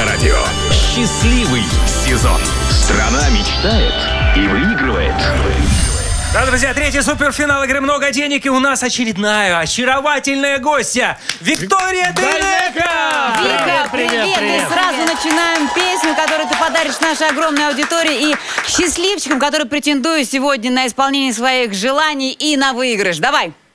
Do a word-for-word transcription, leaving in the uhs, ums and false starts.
Авторадио. Счастливый сезон. Страна мечтает и выигрывает. Да, друзья, третий суперфинал игры «Много денег», и у нас очередная очаровательная гостья Виктория Дейнеко! Вика, привет, привет, привет! И сразу начинаем песню, которую ты подаришь нашей огромной аудитории и счастливчикам, которые претендуют сегодня на исполнение своих желаний и на выигрыш. Давай!